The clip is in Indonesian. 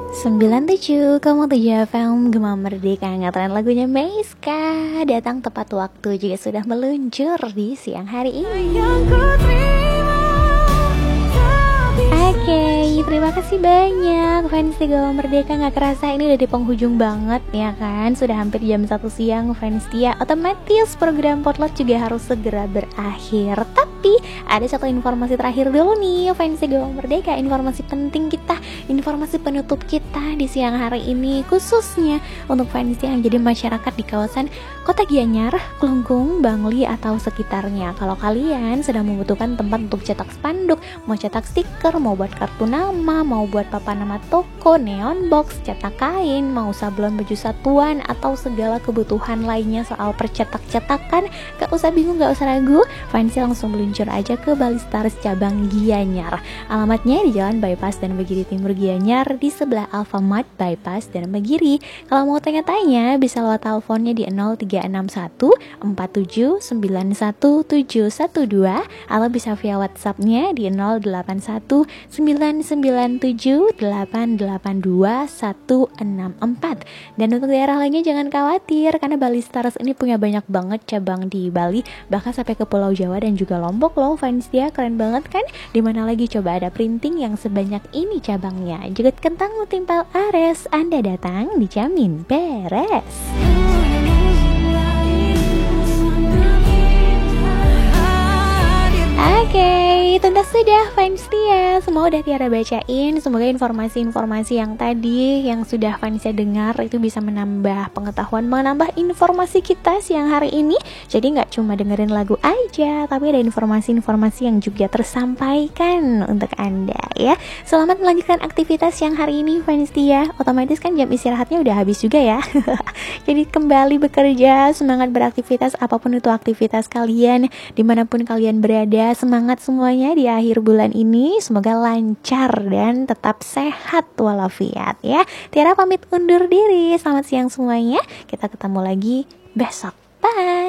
97,7 FM Gema Merdeka, ngetren lagunya Meiska datang tepat waktu juga sudah meluncur di siang hari ini. Oke, terima kasih banyak fans Gema Merdeka. Gak kerasa ini udah di penghujung banget ya kan. Sudah hampir jam 1 siang fans Tia. Otomatis program Potlot juga harus segera berakhir. Tapi ada satu informasi terakhir dulu nih fans Gema Merdeka. Informasi penting kita, informasi penutup kita di siang hari ini, khususnya untuk fans yang jadi masyarakat di kawasan Kota Gianyar, Klungkung, Bangli atau sekitarnya. Kalau kalian sedang membutuhkan tempat untuk cetak spanduk, mau cetak stiker, mau buat kartu nama, mau buat papan nama toko, neon box, cetak kain, mau sablon baju satuan atau segala kebutuhan lainnya soal percetak-cetakan, gak usah bingung, gak usah ragu, fans langsung meluncur aja ke Balistars cabang Gianyar. Alamatnya di Jalan Bypass dan Megiri Timur Gianyar, di sebelah Alfamart Bypass dan Megiri. Kalau mau tanya-tanya bisa lewat teleponnya di 0361 4791712 atau bisa via WhatsAppnya di 081 997 882 164. Dan untuk daerah lainnya jangan khawatir, karena Balistars ini punya banyak banget cabang di Bali, bahkan sampai ke Pulau Jawa dan juga Lombok loh fans dia. Keren banget kan? Dimana lagi coba ada printing yang sebanyak ini cabangnya. Jeget kentang mutimpal ares, Anda datang dijamin beres. Oke, tuntas sudah fans Tia. Semua udah Tiara bacain. Semoga informasi-informasi yang tadi yang sudah fansnya dengar itu bisa menambah pengetahuan, menambah informasi kita siang hari ini. Jadi gak cuma dengerin lagu aja, tapi ada informasi-informasi yang juga tersampaikan untuk Anda ya. Selamat melanjutkan aktivitas siang hari ini fans Tia. Otomatis kan jam istirahatnya udah habis juga ya. Jadi kembali bekerja, semangat beraktivitas apapun itu aktivitas kalian, dimanapun kalian berada. Semangat semuanya di akhir bulan ini, semoga lancar dan tetap sehat walafiat ya. Tiara pamit undur diri, selamat siang semuanya, kita ketemu lagi besok, bye.